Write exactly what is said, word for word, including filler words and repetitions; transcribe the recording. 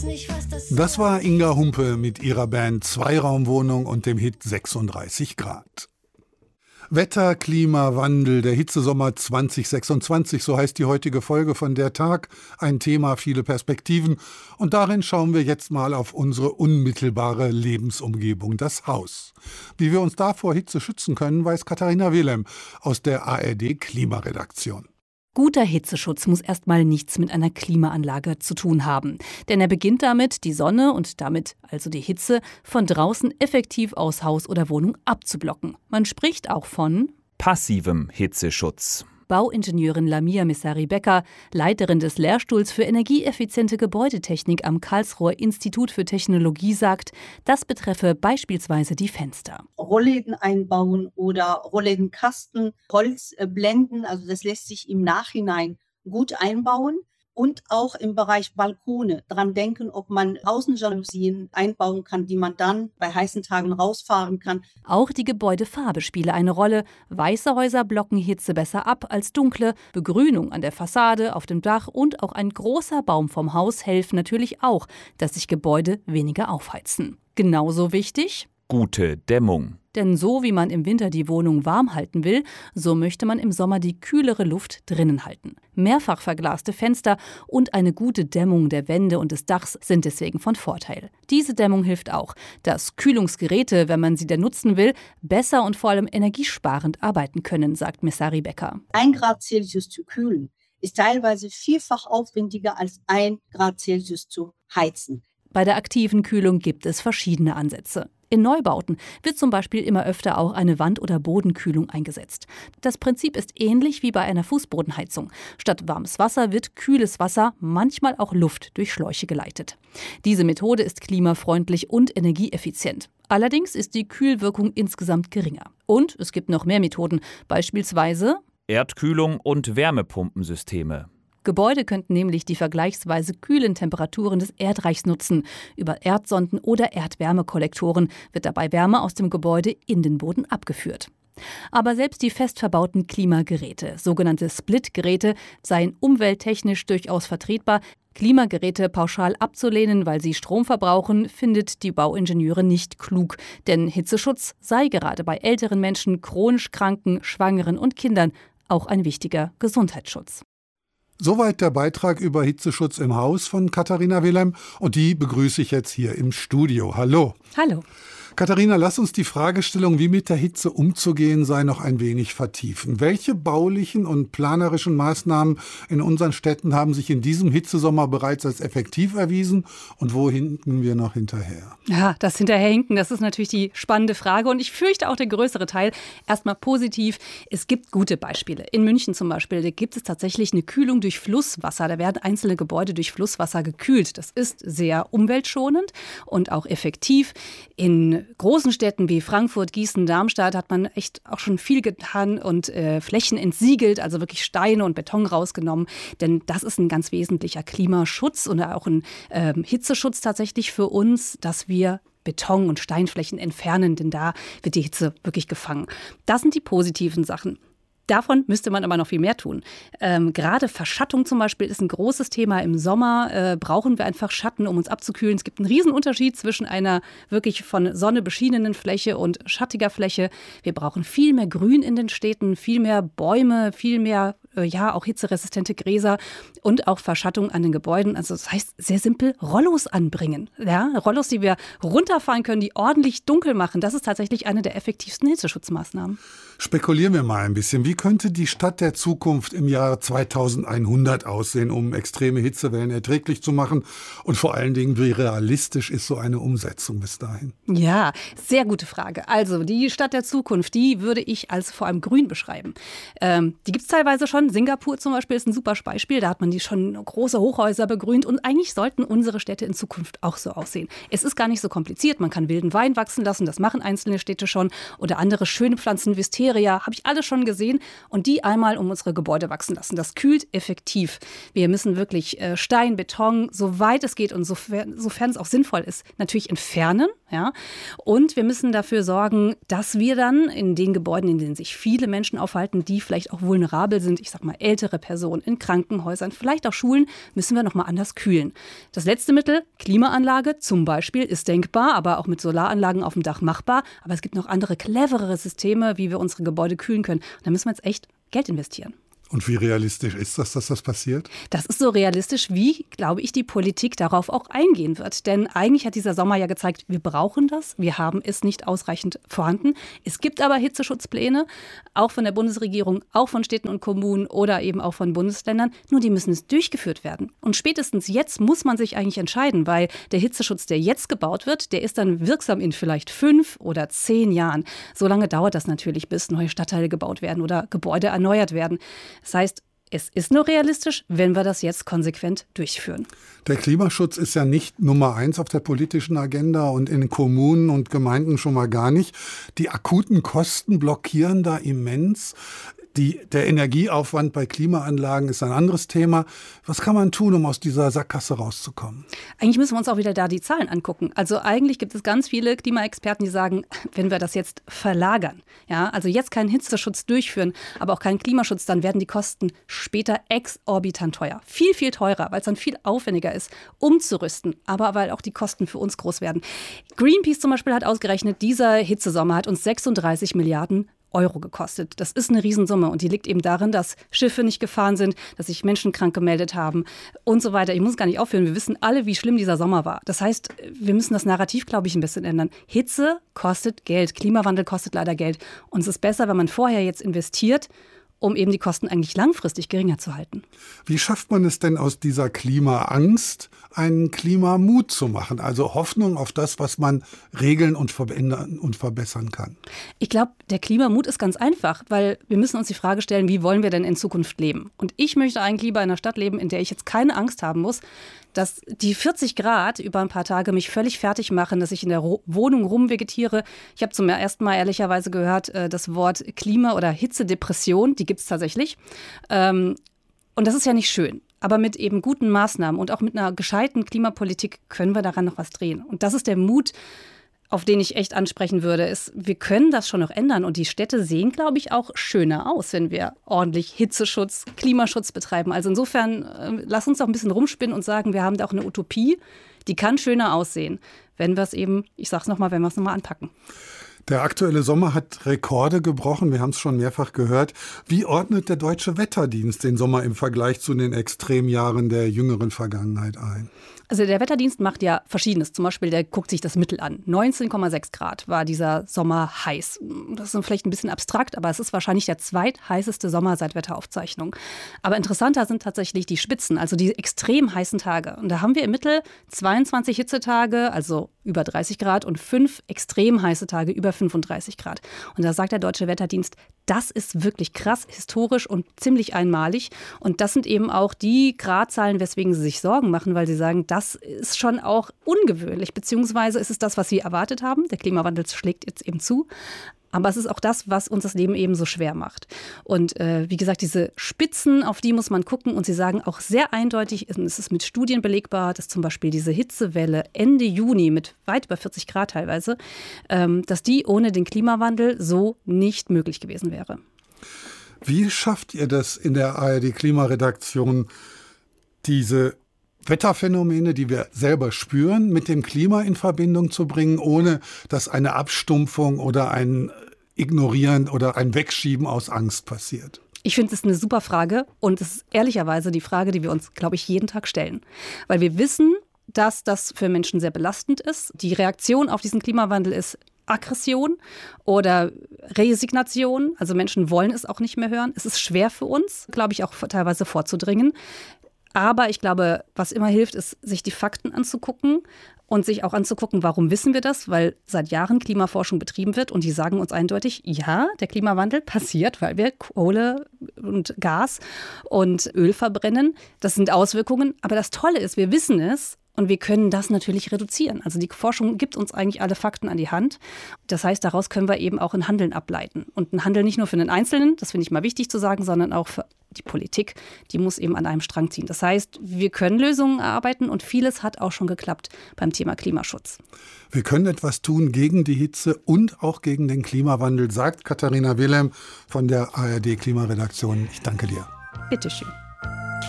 nicht, was das Das war Inga Humpe mit ihrer Band Zweiraumwohnung und dem Hit sechsunddreißig Grad. Wetter, Klima, Wandel, der Hitzesommer zwanzig sechsundzwanzig, so heißt die heutige Folge von Der Tag. Ein Thema, viele Perspektiven. Und darin schauen wir jetzt mal auf unsere unmittelbare Lebensumgebung, das Haus. Wie wir uns da vor Hitze schützen können, weiß Katharina Wilhelm aus der A R D-Klimaredaktion. Guter Hitzeschutz muss erstmal nichts mit einer Klimaanlage zu tun haben. Denn er beginnt damit, die Sonne und damit also die Hitze von draußen effektiv aus Haus oder Wohnung abzublocken. Man spricht auch von passivem Hitzeschutz. Bauingenieurin Lamia Messari-Becker, Leiterin des Lehrstuhls für energieeffiziente Gebäudetechnik am Karlsruher Institut für Technologie, sagt, das betreffe beispielsweise die Fenster. Rollläden einbauen oder Rolllädenkasten, Holzblenden, also das lässt sich im Nachhinein gut einbauen. Und auch im Bereich Balkone dran denken, ob man Außenjalousien einbauen kann, die man dann bei heißen Tagen rausfahren kann. Auch die Gebäudefarbe spiele eine Rolle. Weiße Häuser blocken Hitze besser ab als dunkle. Begrünung an der Fassade, auf dem Dach und auch ein großer Baum vom Haus helfen natürlich auch, dass sich Gebäude weniger aufheizen. Genauso wichtig: gute Dämmung. Denn so wie man im Winter die Wohnung warm halten will, so möchte man im Sommer die kühlere Luft drinnen halten. Mehrfach verglaste Fenster und eine gute Dämmung der Wände und des Dachs sind deswegen von Vorteil. Diese Dämmung hilft auch, dass Kühlungsgeräte, wenn man sie denn nutzen will, besser und vor allem energiesparend arbeiten können, sagt Messari-Becker. Ein Grad Celsius zu kühlen ist teilweise vielfach aufwendiger als ein Grad Celsius zu heizen. Bei der aktiven Kühlung gibt es verschiedene Ansätze. In Neubauten wird zum Beispiel immer öfter auch eine Wand- oder Bodenkühlung eingesetzt. Das Prinzip ist ähnlich wie bei einer Fußbodenheizung. Statt warmes Wasser wird kühles Wasser, manchmal auch Luft, durch Schläuche geleitet. Diese Methode ist klimafreundlich und energieeffizient. Allerdings ist die Kühlwirkung insgesamt geringer. Und es gibt noch mehr Methoden, beispielsweise Erdkühlung und Wärmepumpensysteme. Gebäude könnten nämlich die vergleichsweise kühlen Temperaturen des Erdreichs nutzen. Über Erdsonden oder Erdwärmekollektoren wird dabei Wärme aus dem Gebäude in den Boden abgeführt. Aber selbst die fest verbauten Klimageräte, sogenannte Split-Geräte, seien umwelttechnisch durchaus vertretbar. Klimageräte pauschal abzulehnen, weil sie Strom verbrauchen, findet die Bauingenieure nicht klug. Denn Hitzeschutz sei gerade bei älteren Menschen, chronisch Kranken, Schwangeren und Kindern auch ein wichtiger Gesundheitsschutz. Soweit der Beitrag über Hitzeschutz im Haus von Katharina Wilhelm, und die begrüße ich jetzt hier im Studio. Hallo. Hallo. Katharina, lass uns die Fragestellung, wie mit der Hitze umzugehen sei, noch ein wenig vertiefen. Welche baulichen und planerischen Maßnahmen in unseren Städten haben sich in diesem Hitzesommer bereits als effektiv erwiesen und wo hinken wir noch hinterher? Ja, das Hinterherhinken, das ist natürlich die spannende Frage und ich fürchte auch der größere Teil. Erstmal positiv, es gibt gute Beispiele. In München zum Beispiel, da gibt es tatsächlich eine Kühlung durch Flusswasser. Da werden einzelne Gebäude durch Flusswasser gekühlt. Das ist sehr umweltschonend und auch effektiv. In großen Städten wie Frankfurt, Gießen, Darmstadt hat man echt auch schon viel getan und äh, Flächen entsiegelt, also wirklich Steine und Beton rausgenommen. Denn das ist ein ganz wesentlicher Klimaschutz und auch ein äh, Hitzeschutz tatsächlich für uns, dass wir Beton- und Steinflächen entfernen, denn da wird die Hitze wirklich gefangen. Das sind die positiven Sachen. Davon müsste man aber noch viel mehr tun. Ähm, gerade Verschattung zum Beispiel ist ein großes Thema. Im Sommer äh, brauchen wir einfach Schatten, um uns abzukühlen. Es gibt einen Riesenunterschied zwischen einer wirklich von Sonne beschienenen Fläche und schattiger Fläche. Wir brauchen viel mehr Grün in den Städten, viel mehr Bäume, viel mehr, äh, ja, auch hitzeresistente Gräser und auch Verschattung an den Gebäuden. Also das heißt, sehr simpel, Rollos anbringen. Ja? Rollos, die wir runterfahren können, die ordentlich dunkel machen. Das ist tatsächlich eine der effektivsten Hitzeschutzmaßnahmen. Spekulieren wir mal ein bisschen. Wie könnte die Stadt der Zukunft im Jahr zweitausendeinhundert aussehen, um extreme Hitzewellen erträglich zu machen? Und vor allen Dingen, wie realistisch ist so eine Umsetzung bis dahin? Ja, sehr gute Frage. Also die Stadt der Zukunft, die würde ich als vor allem grün beschreiben. Ähm, die gibt es teilweise schon. Singapur zum Beispiel ist ein super Beispiel. Da hat man die schon große Hochhäuser begrünt. Und eigentlich sollten unsere Städte in Zukunft auch so aussehen. Es ist gar nicht so kompliziert. Man kann wilden Wein wachsen lassen. Das machen einzelne Städte schon. Oder andere schöne Pflanzen, Wisteria, habe ich alles schon gesehen. Und die einmal um unsere Gebäude wachsen lassen. Das kühlt effektiv. Wir müssen wirklich äh, Stein, Beton, soweit es geht und sofern, sofern es auch sinnvoll ist, natürlich entfernen. Ja? Und wir müssen dafür sorgen, dass wir dann in den Gebäuden, in denen sich viele Menschen aufhalten, die vielleicht auch vulnerabel sind, ich sage sag mal, ältere Personen in Krankenhäusern, vielleicht auch Schulen, müssen wir nochmal anders kühlen. Das letzte Mittel, Klimaanlage zum Beispiel, ist denkbar, aber auch mit Solaranlagen auf dem Dach machbar. Aber es gibt noch andere, cleverere Systeme, wie wir unsere Gebäude kühlen können. Und da müssen wir jetzt echt Geld investieren. Und wie realistisch ist das, dass das passiert? Das ist so realistisch, wie, glaube ich, die Politik darauf auch eingehen wird. Denn eigentlich hat dieser Sommer ja gezeigt, wir brauchen das. Wir haben es nicht ausreichend vorhanden. Es gibt aber Hitzeschutzpläne, auch von der Bundesregierung, auch von Städten und Kommunen oder eben auch von Bundesländern. Nur die müssen es durchgeführt werden. Und spätestens jetzt muss man sich eigentlich entscheiden, weil der Hitzeschutz, der jetzt gebaut wird, der ist dann wirksam in vielleicht fünf oder zehn Jahren. So lange dauert das natürlich, bis neue Stadtteile gebaut werden oder Gebäude erneuert werden. Das heißt, es ist nur realistisch, wenn wir das jetzt konsequent durchführen. Der Klimaschutz ist ja nicht Nummer eins auf der politischen Agenda und in Kommunen und Gemeinden schon mal gar nicht. Die akuten Kosten blockieren da immens. Die, der Energieaufwand bei Klimaanlagen ist ein anderes Thema. Was kann man tun, um aus dieser Sackgasse rauszukommen? Eigentlich müssen wir uns auch wieder da die Zahlen angucken. Also eigentlich gibt es ganz viele Klimaexperten, die sagen, wenn wir das jetzt verlagern, ja, also jetzt keinen Hitzeschutz durchführen, aber auch keinen Klimaschutz, dann werden die Kosten später exorbitant teuer. Viel, viel teurer, weil es dann viel aufwendiger ist, umzurüsten, aber weil auch die Kosten für uns groß werden. Greenpeace zum Beispiel hat ausgerechnet, dieser Hitzesommer hat uns sechsunddreißig Milliarden Euro gekostet. Das ist eine Riesensumme und die liegt eben darin, dass Schiffe nicht gefahren sind, dass sich Menschen krank gemeldet haben und so weiter. Ich muss gar nicht aufhören. Wir wissen alle, wie schlimm dieser Sommer war. Das heißt, wir müssen das Narrativ, glaube ich, ein bisschen ändern. Hitze kostet Geld. Klimawandel kostet leider Geld. Und es ist besser, wenn man vorher jetzt investiert, um eben die Kosten eigentlich langfristig geringer zu halten. Wie schafft man es denn aus dieser Klimaangst einen Klimamut zu machen? Also Hoffnung auf das, was man regeln und verändern und verbessern kann. Ich glaube, der Klimamut ist ganz einfach, weil wir müssen uns die Frage stellen, wie wollen wir denn in Zukunft leben? Und ich möchte eigentlich lieber in einer Stadt leben, in der ich jetzt keine Angst haben muss, dass die vierzig Grad über ein paar Tage mich völlig fertig machen, dass ich in der Ro- Wohnung rumvegetiere. Ich habe zum ersten Mal ehrlicherweise gehört, äh, das Wort Klima- oder Hitzedepression, die gibt es tatsächlich. Ähm, und das ist ja nicht schön. Aber mit eben guten Maßnahmen und auch mit einer gescheiten Klimapolitik können wir daran noch was drehen. Und das ist der Mut, auf den ich echt ansprechen würde, ist, wir können das schon noch ändern. Und die Städte sehen, glaube ich, auch schöner aus, wenn wir ordentlich Hitzeschutz, Klimaschutz betreiben. Also insofern, äh, lass uns doch ein bisschen rumspinnen und sagen, wir haben da auch eine Utopie, die kann schöner aussehen, wenn wir es eben, ich sage es nochmal, wenn wir es nochmal anpacken. Der aktuelle Sommer hat Rekorde gebrochen, wir haben es schon mehrfach gehört. Wie ordnet der Deutsche Wetterdienst den Sommer im Vergleich zu den Extremjahren der jüngeren Vergangenheit ein? Also der Wetterdienst macht ja Verschiedenes. Zum Beispiel, der guckt sich das Mittel an. neunzehn Komma sechs Grad war dieser Sommer heiß. Das ist vielleicht ein bisschen abstrakt, aber es ist wahrscheinlich der zweitheißeste Sommer seit Wetteraufzeichnung. Aber interessanter sind tatsächlich die Spitzen, also die extrem heißen Tage. Und da haben wir im Mittel zweiundzwanzig Hitzetage, also über dreißig Grad, und fünf extrem heiße Tage, über fünfunddreißig Grad. Und da sagt der Deutsche Wetterdienst, das ist wirklich krass, historisch und ziemlich einmalig. Und das sind eben auch die Gradzahlen, weswegen sie sich Sorgen machen, weil sie sagen, das ist schon auch ungewöhnlich, beziehungsweise ist es das, was sie erwartet haben. Der Klimawandel schlägt jetzt eben zu. Aber es ist auch das, was uns das Leben eben so schwer macht. Und äh, wie gesagt, diese Spitzen, auf die muss man gucken. Und sie sagen auch sehr eindeutig, es ist mit Studien belegbar, dass zum Beispiel diese Hitzewelle Ende Juni mit weit über vierzig Grad teilweise, ähm, dass die ohne den Klimawandel so nicht möglich gewesen wäre. Wie schafft ihr das in der A R D-Klimaredaktion, diese Wetterphänomene, die wir selber spüren, mit dem Klima in Verbindung zu bringen, ohne dass eine Abstumpfung oder ein Ignorieren oder ein Wegschieben aus Angst passiert? Ich finde, es ist eine super Frage und es ist ehrlicherweise die Frage, die wir uns, glaube ich, jeden Tag stellen. Weil wir wissen, dass das für Menschen sehr belastend ist. Die Reaktion auf diesen Klimawandel ist Aggression oder Resignation. Also Menschen wollen es auch nicht mehr hören. Es ist schwer für uns, glaube ich, auch teilweise vorzudringen. Aber ich glaube, was immer hilft, ist, sich die Fakten anzugucken und sich auch anzugucken, warum wissen wir das? Weil seit Jahren Klimaforschung betrieben wird und die sagen uns eindeutig, ja, der Klimawandel passiert, weil wir Kohle und Gas und Öl verbrennen. Das sind Auswirkungen. Aber das Tolle ist, wir wissen es. Und wir können das natürlich reduzieren. Also die Forschung gibt uns eigentlich alle Fakten an die Hand. Das heißt, daraus können wir eben auch ein Handeln ableiten. Und ein Handeln nicht nur für den Einzelnen, das finde ich mal wichtig zu sagen, sondern auch für die Politik. Die muss eben an einem Strang ziehen. Das heißt, wir können Lösungen erarbeiten und vieles hat auch schon geklappt beim Thema Klimaschutz. Wir können etwas tun gegen die Hitze und auch gegen den Klimawandel, sagt Katharina Wilhelm von der A R D-Klimaredaktion. Ich danke dir. Bitteschön.